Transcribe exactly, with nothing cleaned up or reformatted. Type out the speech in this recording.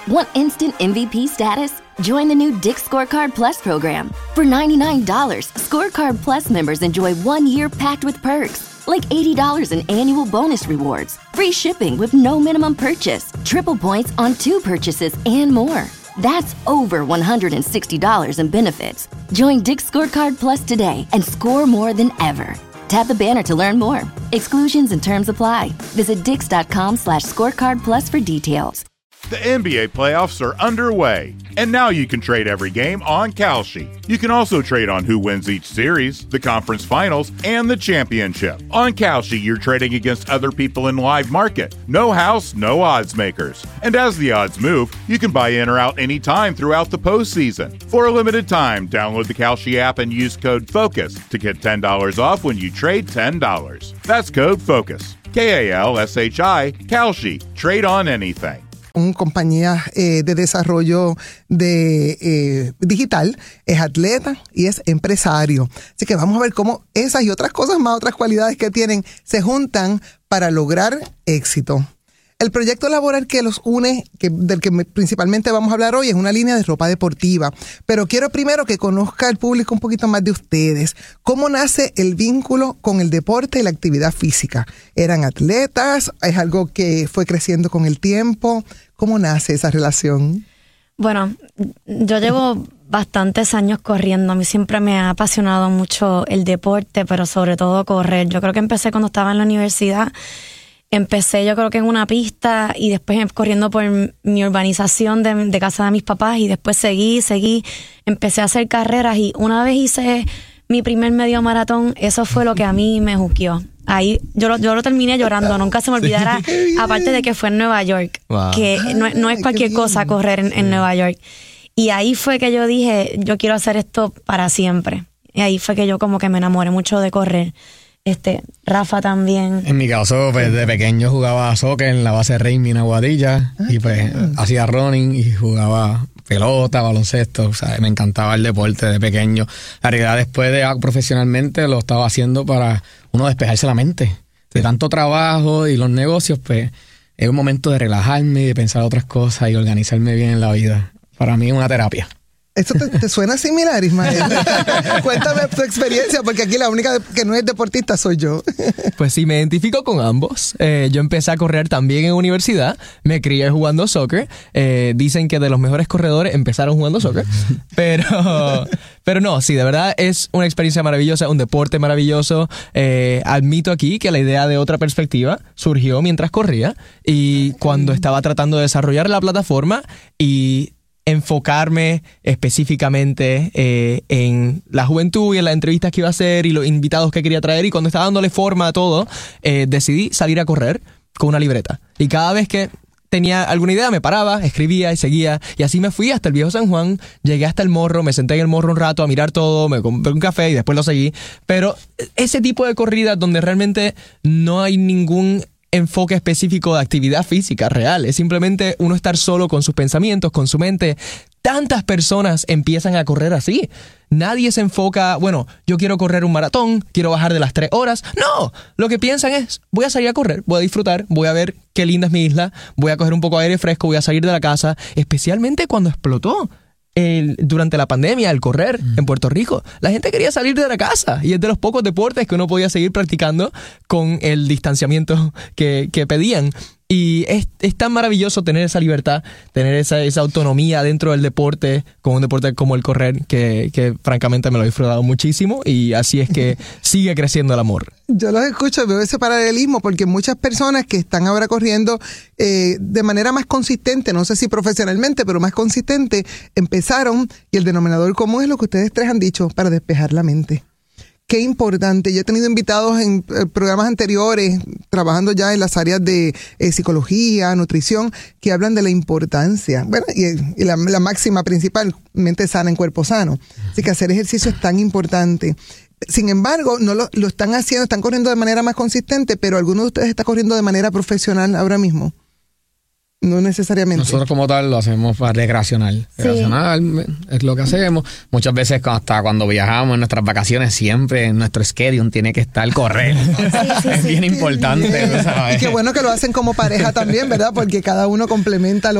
Want instant M V P status? Join the new Dick's Scorecard Plus program. For ninety-nine dollars, Scorecard Plus members enjoy one year packed with perks, like eighty dollars in annual bonus rewards, free shipping with no minimum purchase, triple points on two purchases, and more. That's over one hundred sixty dollars in benefits. Join Dick's Scorecard Plus today and score more than ever. Tap the banner to learn more. Exclusions and terms apply. Visit dix.com slash scorecard plus for details. The N B A playoffs are underway, and now you can trade every game on Kalshi. You can also trade on who wins each series, the conference finals, and the championship. On Kalshi, you're trading against other people in live market. No house, no odds makers. And as the odds move, you can buy in or out anytime throughout the postseason. For a limited time, download the Kalshi app and use code FOCUS to get ten dollars off when you trade ten dollars. That's code FOCUS. K A L S H I, Kalshi. Trade on anything. Un compañía eh, de desarrollo de eh, digital, es atleta y es empresario. Así que vamos a ver cómo esas y otras cosas más, otras cualidades que tienen, se juntan para lograr éxito. El proyecto laboral que los une, que, del que me, principalmente vamos a hablar hoy, es una línea de ropa deportiva. Pero quiero primero que conozca el público un poquito más de ustedes. ¿Cómo nace el vínculo con el deporte y la actividad física? ¿Eran atletas? ¿Es algo que fue creciendo con el tiempo? ¿Cómo nace esa relación? Bueno, yo llevo bastantes años corriendo. A mí siempre me ha apasionado mucho el deporte, pero sobre todo correr. Yo creo que empecé cuando estaba en la universidad. Empecé yo creo que en una pista y después corriendo por mi urbanización de, de casa de mis papás y después seguí, seguí, empecé a hacer carreras y una vez hice mi primer medio maratón, eso fue lo que a mí me juqueó. Ahí yo lo, yo lo terminé llorando, nunca se me olvidará, sí, aparte de que fue en Nueva York, wow. que no, no es cualquier cosa correr en, en Nueva York. Y ahí fue que yo dije, yo quiero hacer esto para siempre. Y ahí fue que yo como que me enamoré mucho de correr. Este, Rafa también. En mi caso, pues de pequeño jugaba soccer en la base Raimi en Aguadilla y pues hacía running y jugaba pelota, baloncesto, o sea, me encantaba el deporte de pequeño. La realidad después de profesionalmente lo estaba haciendo para uno despejarse la mente. De tanto trabajo y los negocios, pues es un momento de relajarme y de pensar otras cosas y organizarme bien en la vida. Para mí es una terapia. ¿Esto te, te suena similar, Ismael? Cuéntame tu experiencia, porque aquí la única que no es deportista soy yo. Pues sí, me identifico con ambos. Eh, yo empecé a correr también en universidad, me crié jugando soccer. Eh, dicen que de los mejores corredores empezaron jugando soccer, pero, pero no, sí, de verdad es una experiencia maravillosa, un deporte maravilloso. Eh, admito aquí que la idea de otra perspectiva surgió mientras corría y cuando estaba tratando de desarrollar la plataforma y enfocarme específicamente eh, en la juventud y en las entrevistas que iba a hacer y los invitados que quería traer, y cuando estaba dándole forma a todo, eh, decidí salir a correr con una libreta. Y cada vez que tenía alguna idea me paraba, escribía y seguía, y así me fui hasta el Viejo San Juan, llegué hasta el Morro, me senté en el Morro un rato a mirar todo, me compré un café y después lo seguí. Pero ese tipo de corridas donde realmente no hay ningún enfoque específico de actividad física real, es simplemente uno estar solo con sus pensamientos, con su mente. Tantas personas empiezan a correr así. Nadie se enfoca, bueno, yo quiero correr un maratón, quiero bajar de las tres horas. No, lo que piensan es, voy a salir a correr, voy a disfrutar, voy a ver qué linda es mi isla, voy a coger un poco de aire fresco, voy a salir de la casa, especialmente cuando explotó. El, durante la pandemia, el correr mm. en Puerto Rico, la gente quería salir de la casa y es de los pocos deportes que uno podía seguir practicando con el distanciamiento que, que pedían. Y es, es tan maravilloso tener esa libertad, tener esa, esa autonomía dentro del deporte, con un deporte como el correr, que, que francamente me lo he disfrutado muchísimo, y así es que sigue creciendo el amor. Yo los escucho, veo ese paralelismo, porque muchas personas que están ahora corriendo eh, de manera más consistente, no sé si profesionalmente, pero más consistente, empezaron, y el denominador común es lo que ustedes tres han dicho, para despejar la mente. Qué importante. Yo he tenido invitados en programas anteriores, trabajando ya en las áreas de eh, psicología, nutrición, que hablan de la importancia, bueno, y, y la, la máxima principal, mente sana en cuerpo sano. Así que hacer ejercicio es tan importante. Sin embargo, no lo, lo están haciendo, están corriendo de manera más consistente, pero algunos de ustedes están corriendo de manera profesional ahora mismo. No necesariamente. Nosotros como tal lo hacemos para recreacional. Sí. Recreacional es lo que hacemos. Muchas veces hasta cuando viajamos en nuestras vacaciones, siempre en nuestro schedule tiene que estar correr. Sí, sí, es sí, bien sí, importante. Bien. Y qué bueno que lo hacen como pareja también, ¿verdad? Porque cada uno complementa lo